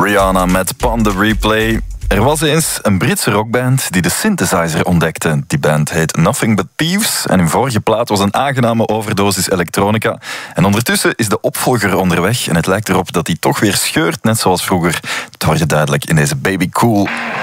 Rihanna met Pon the Replay. Er was eens een Britse rockband die de synthesizer ontdekte. Die band heet Nothing But Thieves en hun vorige plaat was een aangename overdosis elektronica. En ondertussen is de opvolger onderweg en het lijkt erop dat die toch weer scheurt, net zoals vroeger. Het hoorde duidelijk in deze Baby Cool.